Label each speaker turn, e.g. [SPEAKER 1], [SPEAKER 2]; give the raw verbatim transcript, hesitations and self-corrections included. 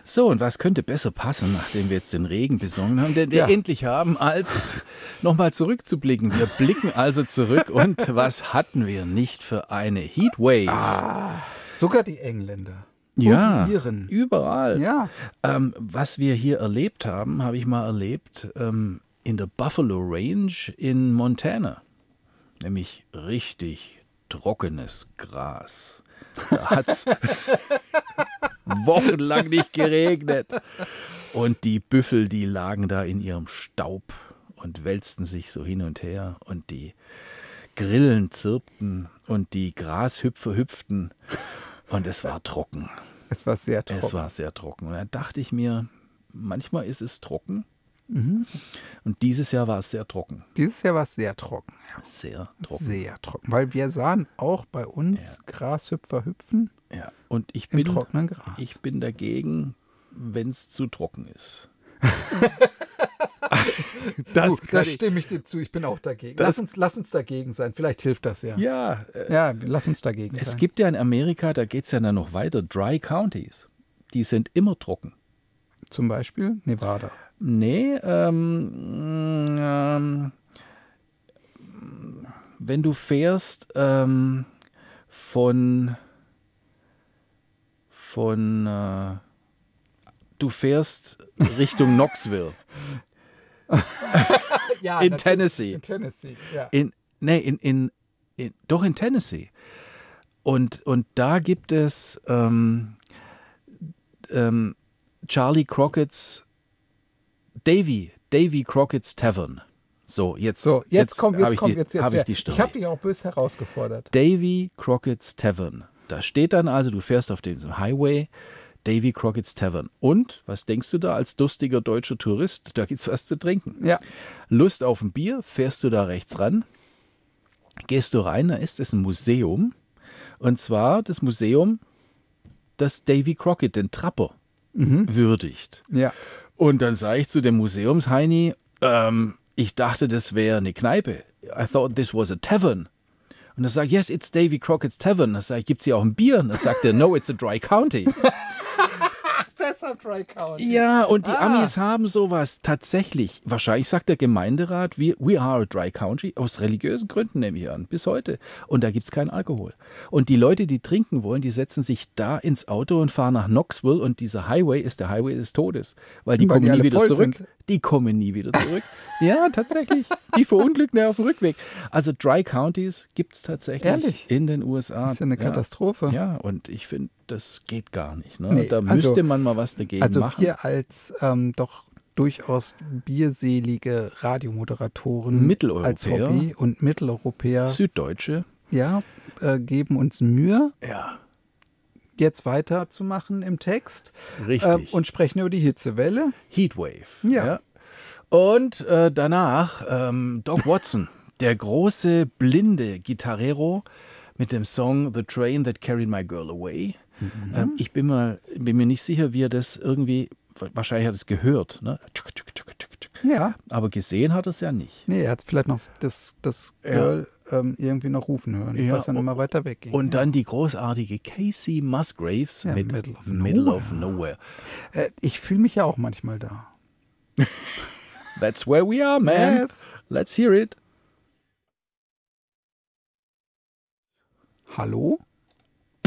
[SPEAKER 1] So, und was könnte besser passen, nachdem wir jetzt den Regen besungen haben, den wir
[SPEAKER 2] Ja.
[SPEAKER 1] endlich haben, als nochmal zurückzublicken. Wir blicken also zurück und was hatten wir nicht für eine Heatwave?
[SPEAKER 2] Ah, sogar die Engländer.
[SPEAKER 1] Ja,
[SPEAKER 2] Und die Iren.
[SPEAKER 1] überall.
[SPEAKER 2] Ja.
[SPEAKER 1] Ähm, was wir hier erlebt haben, habe ich mal erlebt ähm, in der Buffalo Range in Montana. Nämlich richtig trockenes Gras. Da hat es wochenlang nicht geregnet. Und die Büffel, die lagen da in ihrem Staub und wälzten sich so hin und her. Und die Grillen zirpten und die Grashüpfer hüpften. Und es war trocken.
[SPEAKER 2] Es war sehr trocken.
[SPEAKER 1] Es war sehr trocken. Und da dachte ich mir, manchmal ist es trocken.
[SPEAKER 2] Mhm.
[SPEAKER 1] Und dieses Jahr war es sehr trocken.
[SPEAKER 2] Dieses Jahr war es sehr trocken. Ja.
[SPEAKER 1] Sehr trocken.
[SPEAKER 2] Sehr trocken. Weil wir sahen auch bei uns
[SPEAKER 1] Ja.
[SPEAKER 2] Grashüpfer hüpfen
[SPEAKER 1] Ja. Und ich
[SPEAKER 2] im
[SPEAKER 1] bin,
[SPEAKER 2] trockenen Gras.
[SPEAKER 1] ich bin dagegen, wenn es zu trocken ist. das
[SPEAKER 2] du,
[SPEAKER 1] kann
[SPEAKER 2] da
[SPEAKER 1] ich,
[SPEAKER 2] stimme ich dir zu. Ich bin auch dagegen.
[SPEAKER 1] Das-
[SPEAKER 2] Lass uns, lass uns dagegen sein. Vielleicht hilft das ja.
[SPEAKER 1] ja, äh,
[SPEAKER 2] Ja, lass uns dagegen
[SPEAKER 1] es
[SPEAKER 2] sein.
[SPEAKER 1] gibt ja in Amerika, da geht es ja dann noch weiter, Dry Counties. Die sind immer trocken.
[SPEAKER 2] Zum Beispiel Nevada.
[SPEAKER 1] Nee, ähm, ähm, wenn du fährst ähm, von, von äh, du fährst Richtung Knoxville
[SPEAKER 2] Ja,
[SPEAKER 1] in
[SPEAKER 2] natürlich.
[SPEAKER 1] Tennessee.
[SPEAKER 2] In Tennessee, ja.
[SPEAKER 1] In, nee, in, in, in, doch in Tennessee. Und, und da gibt es ähm, ähm, Charlie Crockett's Davy, Davy Crockett's Tavern. So, jetzt,
[SPEAKER 2] So, jetzt, kommt,
[SPEAKER 1] hab
[SPEAKER 2] jetzt
[SPEAKER 1] ich
[SPEAKER 2] kommt,
[SPEAKER 1] die,
[SPEAKER 2] jetzt, jetzt,
[SPEAKER 1] hab ich
[SPEAKER 2] wer-
[SPEAKER 1] die
[SPEAKER 2] ich
[SPEAKER 1] Story.
[SPEAKER 2] habe dich auch böse herausgefordert.
[SPEAKER 1] Davy Crockett's Tavern. Da steht dann also, du fährst auf dem Highway, Davy Crockett's Tavern. Und, was denkst du da als durstiger deutscher Tourist? Da gibt's was zu trinken.
[SPEAKER 2] Ja,
[SPEAKER 1] Lust auf ein Bier, fährst du da rechts ran, gehst du rein, da ist es ein Museum. Und zwar das Museum, das Davy Crockett, den Trapper, würdigt.
[SPEAKER 2] ja.
[SPEAKER 1] Und dann sage ich zu dem Museumsheini, ähm, ich dachte, das wäre eine Kneipe. I thought this was a tavern. Und er sagt, yes, it's Davy Crockett's Tavern. Da sage ich, gibt es hier auch ein Bier? Und dann sagt er, no, it's a dry county.
[SPEAKER 2] Deshalb Dry County.
[SPEAKER 1] Ja, und die
[SPEAKER 2] Ah.
[SPEAKER 1] Amis haben sowas tatsächlich. Wahrscheinlich sagt der Gemeinderat, we, we are a dry county, aus religiösen Gründen nehme ich an, bis heute. Und da gibt es keinen Alkohol. Und die Leute, die trinken wollen, die setzen sich da ins Auto und fahren nach Knoxville. Und dieser Highway ist der Highway des Todes. Weil die
[SPEAKER 2] Weil die
[SPEAKER 1] kommen nie
[SPEAKER 2] alle
[SPEAKER 1] wieder
[SPEAKER 2] voll
[SPEAKER 1] zurück.
[SPEAKER 2] sind.
[SPEAKER 1] Die kommen nie wieder zurück. Ja, tatsächlich. Die verunglücken ja auf dem Rückweg. Also Dry Counties gibt es tatsächlich
[SPEAKER 2] Ehrlich?
[SPEAKER 1] in den U S A.
[SPEAKER 2] Das ist ja eine Katastrophe.
[SPEAKER 1] Ja, und ich finde, das geht gar nicht. Ne?
[SPEAKER 2] Nee,
[SPEAKER 1] da
[SPEAKER 2] also-
[SPEAKER 1] müsste man mal was dagegen
[SPEAKER 2] Also
[SPEAKER 1] machen.
[SPEAKER 2] wir als ähm, doch durchaus bierselige Radiomoderatoren
[SPEAKER 1] Mitteleuropäer.
[SPEAKER 2] als Hobby und Mitteleuropäer
[SPEAKER 1] Süddeutsche.
[SPEAKER 2] ja, äh, geben uns Mühe,
[SPEAKER 1] Ja,
[SPEAKER 2] jetzt weiterzumachen im Text
[SPEAKER 1] richtig.
[SPEAKER 2] ähm, und sprechen über die Hitzewelle.
[SPEAKER 1] Heatwave.
[SPEAKER 2] Ja.
[SPEAKER 1] Und äh, danach ähm, Doc Watson, der große blinde Gitarrero mit dem Song The Train That Carried My Girl Away.
[SPEAKER 2] Mhm.
[SPEAKER 1] Ähm, ich bin, mal, bin mir nicht sicher, wie er das irgendwie, wahrscheinlich hat er es gehört, ne?
[SPEAKER 2] Ja,
[SPEAKER 1] Aber gesehen hat er es ja nicht.
[SPEAKER 2] nee, er hat vielleicht noch das, das
[SPEAKER 1] Ja.
[SPEAKER 2] Girl ähm, irgendwie noch rufen hören,
[SPEAKER 1] Ja,
[SPEAKER 2] was dann
[SPEAKER 1] und-
[SPEAKER 2] immer weiter wegging.
[SPEAKER 1] Und dann die großartige Casey Musgraves
[SPEAKER 2] Ja,
[SPEAKER 1] mit
[SPEAKER 2] Middle of
[SPEAKER 1] Middle
[SPEAKER 2] Nowhere.
[SPEAKER 1] of Nowhere.
[SPEAKER 2] äh, ich fühle mich ja auch manchmal da.
[SPEAKER 1] That's where we are, man.
[SPEAKER 2] Yes.
[SPEAKER 1] Let's hear it.
[SPEAKER 2] Hallo?